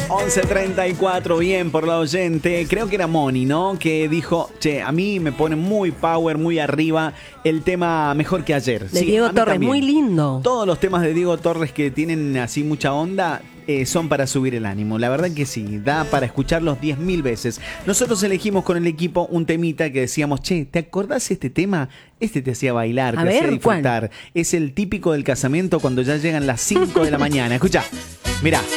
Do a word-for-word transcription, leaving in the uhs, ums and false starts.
once treinta y cuatro, bien por la oyente. Creo que era Moni, ¿no? Que dijo, che, a mí me pone muy power, muy arriba el tema Mejor que Ayer. De Sí, Diego a mí Torres, también. muy lindo. Todos los temas de Diego Torres que tienen así mucha onda eh, son para subir el ánimo. La verdad que sí, da para escucharlos diez mil veces. Nosotros elegimos con el equipo un temita que decíamos, che, ¿te acordás de este tema? Este te hacía bailar, A te hacía ver, disfrutar. Es el típico del casamiento cuando ya llegan las cinco de la mañana. Escucha, mirá.